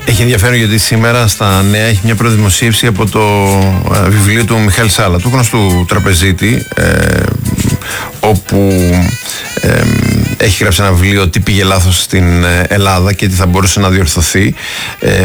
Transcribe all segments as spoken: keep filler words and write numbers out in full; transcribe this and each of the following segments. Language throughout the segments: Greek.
Έχει ενδιαφέρον γιατί σήμερα στα νέα έχει μια προδημοσίευση από το ε, βιβλίο του Μιχάλη Σάλα, του γνωστού τραπεζίτη, ε, όπου ε, έχει γράψει ένα βιβλίο τι πήγε λάθος στην Ελλάδα και τι θα μπορούσε να διορθωθεί. Ε,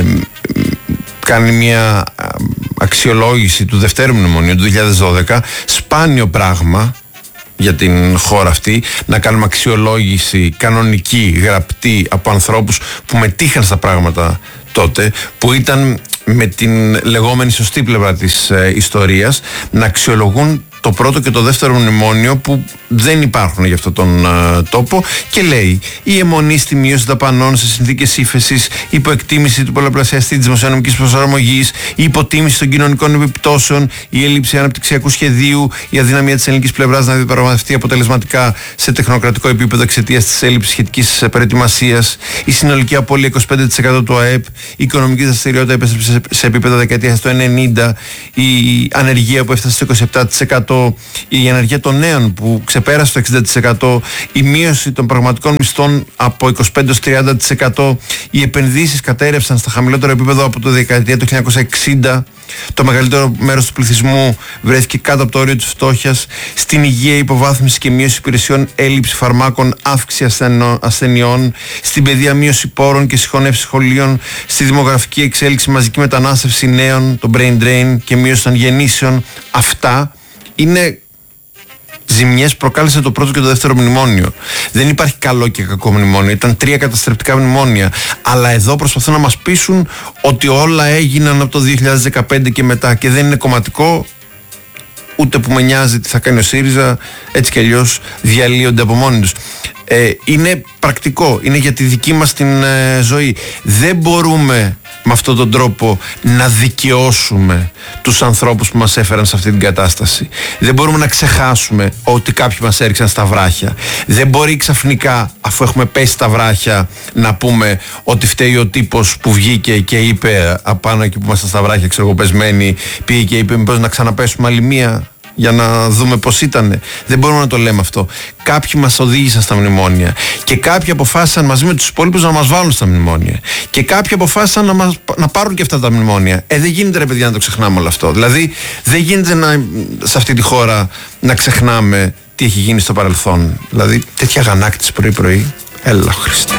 κάνει μια αξιολόγηση του δευτέρου μνημονίου του δύο χιλιάδες δώδεκα, σπάνιο πράγμα για την χώρα αυτή, να κάνουμε αξιολόγηση κανονική, γραπτή από ανθρώπους που μετήχαν στα πράγματα τότε, που ήταν με την λεγόμενη σωστή πλευρά της ε, ιστορίας, να αξιολογούν το πρώτο και το δεύτερο μνημόνιο που δεν υπάρχουν για αυτόν τον uh, τόπο, και λέει: η αιμονή στη μείωση δαπανών σε συνθήκες ύφεσης, η υποεκτίμηση του πολλαπλασιαστή της δημοσιονομικής προσαρμογής, η υποτίμηση των κοινωνικών επιπτώσεων, η έλλειψη αναπτυξιακού σχεδίου, η αδυναμία της ελληνικής πλευράς να διαπραγματευτεί αποτελεσματικά σε τεχνοκρατικό επίπεδο εξαιτίας της έλλειψης σχετικής προετοιμασίας, η συνολική απώλεια είκοσι πέντε τοις εκατό του ΑΕΠ, η οικονομική δραστηριότητα έπεσε σε επίπεδα δεκαετίας του ενενήντα, η ανεργία που έφτασε στο είκοσι επτά τοις εκατό, η ανεργία των νέων που ξεπέρασε το εξήντα τοις εκατό, η μείωση των πραγματικών μισθών από είκοσι πέντε έως τριάντα τοις εκατό, οι επενδύσεις κατέρευσαν στα χαμηλότερο επίπεδο από το δεκαετία του χίλια εννιακόσια εξήντα, το μεγαλύτερο μέρος του πληθυσμού βρέθηκε κάτω από το όριο της φτώχειας, στην υγεία υποβάθμιση και μείωση υπηρεσιών, έλλειψη φαρμάκων, αύξηση ασθενειών, στην παιδεία μείωση πόρων και συγχωνεύση σχολείων, στη δημογραφική εξέλιξη μαζική μετανάστευση νέων, το brain drain και μείωση των γεννήσεων. Αυτά είναι ζημιές που προκάλεσε το πρώτο και το δεύτερο μνημόνιο. Δεν υπάρχει καλό και κακό μνημόνιο. Ήταν τρία καταστρεπτικά μνημόνια. Αλλά εδώ προσπαθούν να μας πείσουν ότι όλα έγιναν από το δύο χιλιάδες δεκαπέντε και μετά, και δεν είναι κομματικό, ούτε που με νοιάζει τι θα κάνει ο ΣΥΡΙΖΑ. Έτσι κι αλλιώς διαλύονται από μόνοι τους. Ε, είναι πρακτικό, είναι για τη δική μας την ε, ζωή. Δεν μπορούμε με αυτόν τον τρόπο να δικαιώσουμε τους ανθρώπους που μας έφεραν σε αυτή την κατάσταση. Δεν μπορούμε να ξεχάσουμε ότι κάποιοι μας έριξαν στα βράχια. Δεν μπορεί ξαφνικά, αφού έχουμε πέσει στα βράχια, να πούμε ότι φταίει ο τύπος που βγήκε και είπε απάνω εκεί που ήμασταν στα βράχια, ξέρω εγώ, πεσμένοι, πήγε και είπε μήπως να ξαναπέσουμε άλλη μία για να δούμε πώς ήτανε. Δεν μπορούμε να το λέμε αυτό. Κάποιοι μας οδήγησαν στα μνημόνια και κάποιοι αποφάσισαν μαζί με τους υπόλοιπους να μας βάλουν στα μνημόνια. Και κάποιοι αποφάσισαν να, μας, να πάρουν και αυτά τα μνημόνια. Ε, δεν γίνεται, ρε παιδιά, να το ξεχνάμε όλο αυτό. Δηλαδή, δεν γίνεται να, σε αυτή τη χώρα να ξεχνάμε τι έχει γίνει στο παρελθόν. Δηλαδή, τέτοια αγανάκτηση πρωί-πρωί. Έλα, Χριστέ.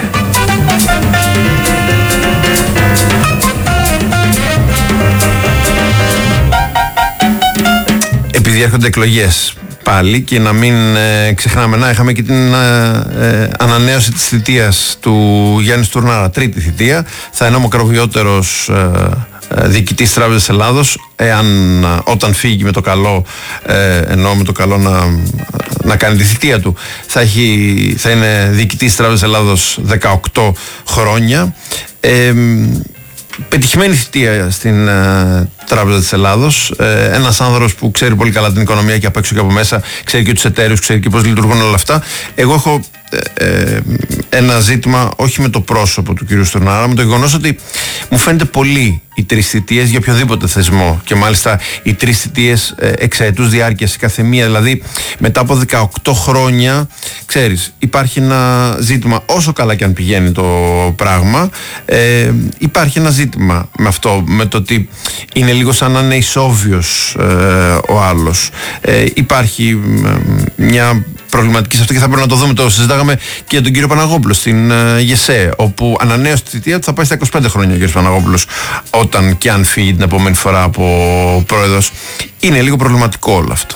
Επειδή έρχονται εκλογές πάλι, και να μην ε, ξεχνάμε, να είχαμε και την ε, ε, ανανέωση της θητείας του Γιάννη Στουρνάρα, τρίτη θητεία. Θα είναι ο μακροβιότερος ε, ε, διοικητής Τράπεζας Ελλάδος, εάν όταν φύγει με το καλό, ε, εννοώ με το καλό να, να κάνει τη θητεία του, θα, έχει, θα είναι διοικητής Τράπεζας Ελλάδος δεκαοκτώ χρόνια. Ε, Πετυχημένη θητεία στην ε, Τράπεζα της Ελλάδος. Ε, ένας άνθρωπος που ξέρει πολύ καλά την οικονομία και απ' έξω και από μέσα, ξέρει και τους εταίρους, ξέρει και πώς λειτουργούν όλα αυτά. Εγώ έχω ε, ε, ένα ζήτημα όχι με το πρόσωπο του κ. Στουρνάρα, με το γεγονός ότι μου φαίνεται πολύ οι τρεις θητείες για οποιοδήποτε θεσμό, και μάλιστα οι τρεις θητείες ε, εξαετούς διάρκειας η καθεμία. Δηλαδή, μετά από δεκαοκτώ χρόνια, ξέρεις, υπάρχει ένα ζήτημα, όσο καλά και αν πηγαίνει το πράγμα, ε, υπάρχει ένα ζήτημα με αυτό, με το ότι είναι λίγο σαν να είναι ισόβιος ε, ο άλλος. Ε, υπάρχει ε, μια προβληματική σε αυτό και θα πρέπει να το δούμε. Το συζητάγαμε και για τον κύριο Παναγόπουλο στην uh, ΓΕΣΕ, όπου ανανέωσε τη θητεία του, θα πάει στα είκοσι πέντε χρόνια ο κύριος Παναγόπουλος, όταν και αν φύγει την επόμενη φορά από πρόεδρος. Είναι λίγο προβληματικό όλο αυτό.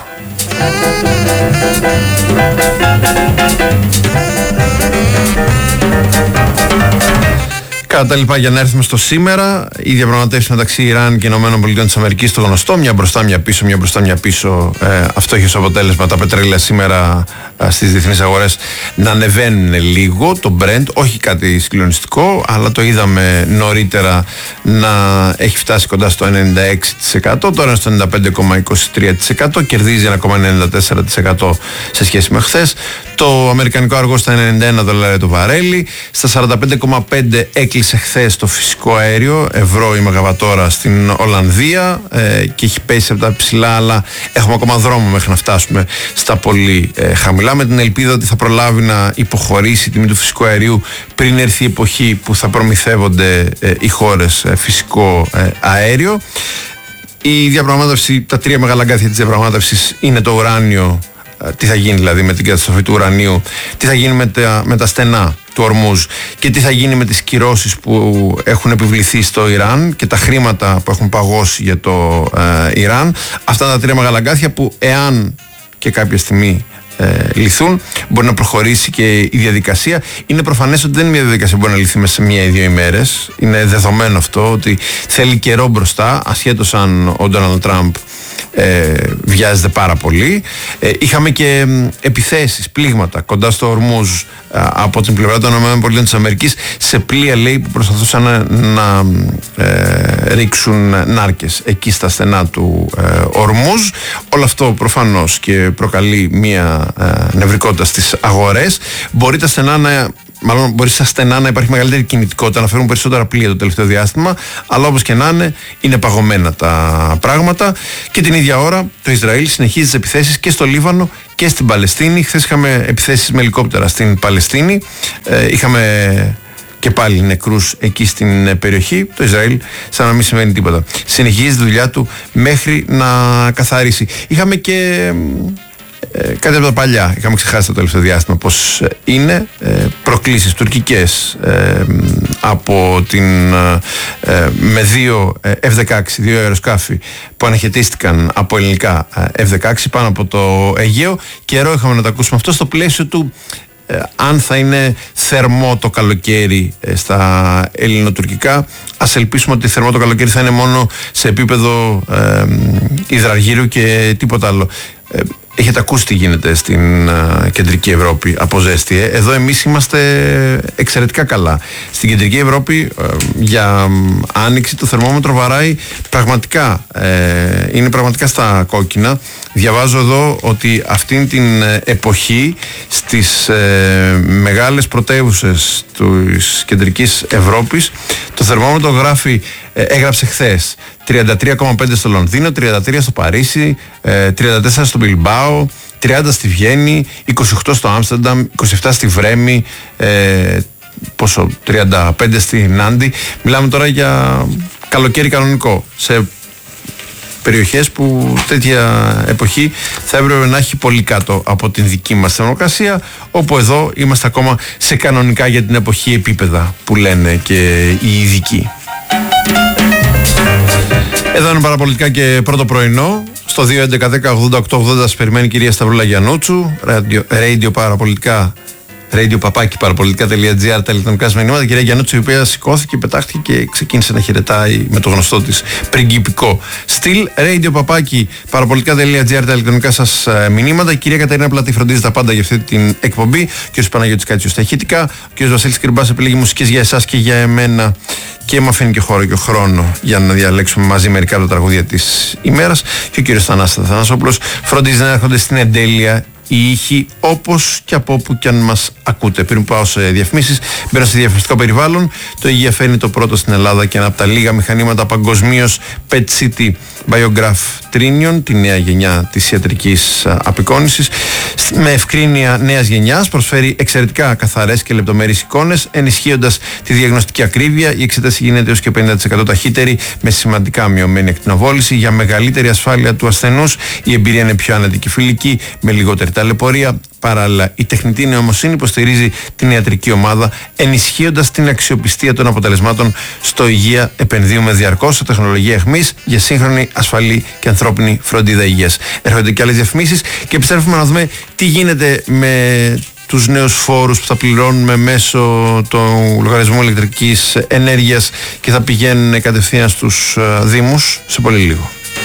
Κατά τα λοιπά, για να έρθουμε στο σήμερα, οι διαπραγματεύσεις μεταξύ Ιράν και ΗΠΑ, το γνωστό, μια μπροστά, μια πίσω, μια μπροστά, μια πίσω. Ε, αυτό έχει ως αποτέλεσμα τα πετρέλαια σήμερα ε, στις διεθνείς αγορές να ανεβαίνουν λίγο. Το Brent, όχι κάτι συγκλονιστικό, αλλά το είδαμε νωρίτερα να έχει φτάσει κοντά στο ενενήντα έξι τοις εκατό, τώρα είναι στο ενενήντα πέντε κόμμα είκοσι τρία τοις εκατό, κερδίζει ένα κόμμα ενενήντα τέσσερα τοις εκατό σε σχέση με χθες. Το αμερικανικό αργό στα ενενήντα ένα δολάρια το βαρέλι, στα σαράντα πέντε κόμμα πέντε έκλεισε έκλεισε χθες το φυσικό αέριο, ευρώ η μεγαβατόρα στην Ολλανδία, ε, και έχει πέσει από τα ψηλά, αλλά έχουμε ακόμα δρόμο μέχρι να φτάσουμε στα πολύ ε, χαμηλά, με την ελπίδα ότι θα προλάβει να υποχωρήσει η τιμή του φυσικού αερίου πριν έρθει η εποχή που θα προμηθεύονται ε, οι χώρες ε, φυσικό ε, αέριο. Η διαπραγμάτευση, τα τρία μεγάλα αγκάθια της διαπραγμάτευσης είναι το ουράνιο, τι θα γίνει δηλαδή με την καταστροφή του ουρανίου, τι θα γίνει με τα, με τα στενά του Ορμούζ και τι θα γίνει με τις κυρώσεις που έχουν επιβληθεί στο Ιράν και τα χρήματα που έχουν παγώσει για το ε, Ιράν. Αυτά τα τρία μεγάλα αγκάθια που, εάν και κάποια στιγμή ε, λυθούν, μπορεί να προχωρήσει και η διαδικασία. Είναι προφανές ότι δεν είναι μια διαδικασία που μπορεί να λυθεί μέσα σε μία ή δύο ημέρες. Είναι δεδομένο αυτό ότι θέλει καιρό μπροστά, ασχέτως αν ο Ντόναλντ Τραμπ Ε, βιάζεται πάρα πολύ. Ε, είχαμε και ε, επιθέσεις, πλήγματα κοντά στο Ορμούζ ε, από την πλευρά των ΗΠΑ σε πλοία, λέει, που προσπαθούσαν να, να ε, ρίξουν νάρκες εκεί στα στενά του ε, Ορμούζ. Όλο αυτό προφανώς και προκαλεί μια ε, νευρικότητα στις αγορές. Μπορεί τα στενά να Μάλλον μπορεί στα στενά να υπάρχει μεγαλύτερη κινητικότητα, να φέρουν περισσότερα πλοία το τελευταίο διάστημα, αλλά όπως και να είναι, είναι παγωμένα τα πράγματα. Και την ίδια ώρα το Ισραήλ συνεχίζει τις επιθέσεις και στο Λίβανο και στην Παλαιστίνη. Χθες είχαμε επιθέσεις με ελικόπτερα στην Παλαιστίνη. Ε, είχαμε και πάλι νεκρούς εκεί στην περιοχή. Το Ισραήλ σαν να μην σημαίνει τίποτα. Συνεχίζει τη δουλειά του μέχρι να καθαρίσει. Είχαμε και Ε, κάτι από τα παλιά, είχαμε ξεχάσει το τελευταίο διάστημα πως είναι ε, προκλήσεις τουρκικές ε, από την ε, με δύο εφ δεκαέξι, δύο αεροσκάφη που αναχαιτίστηκαν από ελληνικά εφ δεκαέξι πάνω από το Αιγαίο. Καιρό είχαμε να το ακούσουμε αυτό στο πλαίσιο του ε, αν θα είναι θερμό το καλοκαίρι ε, στα ελληνοτουρκικά. Ας ελπίσουμε ότι θερμό το καλοκαίρι θα είναι μόνο σε επίπεδο ε, υδραργύρου και τίποτα άλλο. ε, Έχετε ακούσει τι γίνεται στην uh, κεντρική Ευρώπη από ζέστη. Ε? Εδώ εμείς είμαστε εξαιρετικά καλά. Στην κεντρική Ευρώπη uh, για um, άνοιξη το θερμόμετρο βαράει πραγματικά, uh, είναι πραγματικά στα κόκκινα. Διαβάζω εδώ ότι αυτήν την εποχή στις uh, μεγάλες πρωτεύουσες της κεντρικής Ευρώπης το θερμόμετρο γράφει, uh, έγραψε χθες τριάντα τρία κόμμα πέντε στο Λονδίνο, τριάντα τρία στο Παρίσι, τριάντα τέσσερα στο Μπιλμπάο, τριάντα στη Βιέννη, είκοσι οκτώ στο Άμστερνταμ, είκοσι επτά στη Βρέμη, ε, πόσο, τριάντα πέντε στη Νάντι. Μιλάμε τώρα για καλοκαίρι κανονικό. Σε περιοχές που τέτοια εποχή θα έπρεπε να έχει πολύ κάτω από την δική μας θερμοκρασία, όπου εδώ είμαστε ακόμα σε κανονικά για την εποχή επίπεδα που λένε και οι ειδικοί. Εδώ είναι παραπολιτικά και πρώτο πρωινό. Στο δύο έντεκα δέκα ογδόντα οκτώ ογδόντα σας περιμένει η κυρία Σταυρούλα Γιαννούτσου. Radio παραπολιτικά, radio παπάκι παραπολιτικά.gr, τα ηλεκτρονικά σας μηνύματα. Η κυρία Γιαννούτσου, η οποία σηκώθηκε, πετάχτηκε και ξεκίνησε να χαιρετάει με το γνωστό της πριγκιπικό στυλ. Radio παπάκι παραπολιτικά.gr, τα ηλεκτρονικά σας μηνύματα. Η κυρία Κατερίνα Πλατή φροντίζει τα πάντα για αυτή την εκπομπή. Ο κ. Παναγιώτης Κάτσιος στα ηχητικά. Ο κ. Βασίλης Κρυμπάς επιλέγει μουσικές για εσάς και για εμένα. Και μου αφήνει και χώρο και χρόνο για να διαλέξουμε μαζί μερικά από τα τραγούδια της ημέρας. Και ο κύριος Θανάσης Θανάσοπουλος φροντίζει να έρχονται στην εντέλεια οι ήχοι όπως και από όπου και αν μας ακούτε. Πριν πάω σε διαφημίσεις, μπαίνω σε διαφημιστικό περιβάλλον. Το Υγεία φέρνει το πρώτο στην Ελλάδα και ένα από τα λίγα μηχανήματα παγκοσμίως πετ σι τι Biograph Trinion, τη νέα γενιά της ιατρικής απεικόνησης. Με ευκρίνεια νέας γενιάς προσφέρει εξαιρετικά καθαρές και λεπτομερείς εικόνες, ενισχύοντας τη διαγνωστική ακρίβεια. Η εξέταση γίνεται έως και πενήντα τοις εκατό ταχύτερη, με σημαντικά μειωμένη ακτινοβόληση. Για μεγαλύτερη ασφάλεια του ασθενούς, η εμπειρία είναι πιο άνετη και φιλική, με λιγότερη ταλαιπωρία. Παράλληλα, η τεχνητή νοημοσύνη υποστηρίζει την ιατρική ομάδα, ενισχύοντας την αξιοπιστία των αποτελεσμάτων στο Υγεία. Επενδύουμε διαρκώς σε τεχνολογία εχμής για σύγχρονη, ασφαλή και ανθρώπινη φροντίδα υγείας. Έρχονται και άλλες διαφημίσεις και επιστρέφουμε να δούμε τι γίνεται με τους νέους φόρους που θα πληρώνουμε μέσω του λογαριασμού ηλεκτρικής ενέργειας και θα πηγαίνουν κατευθείαν στους Δήμους σε πολύ λίγο.